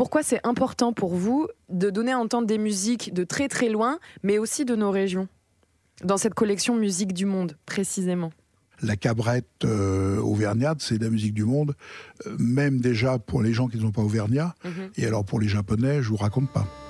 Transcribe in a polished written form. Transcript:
pourquoi c'est important pour vous de donner à entendre des musiques de très très loin, mais aussi de nos régions, dans cette collection Musique du Monde, précisément? La cabrette auvergnate, c'est de la musique du monde, même déjà pour les gens qui ne sont pas auvergnats. Et alors pour les Japonais, je vous raconte pas.